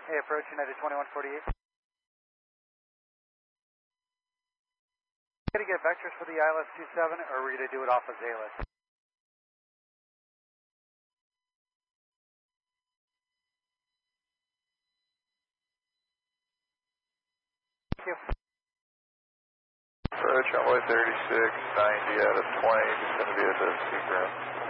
Hey, approach United 2148. Going to get vectors for the ILS 27, or are we going to do it off of Zalis? Thank you. Approach runway 36, 90 out of 20, just going to be at the sea ground.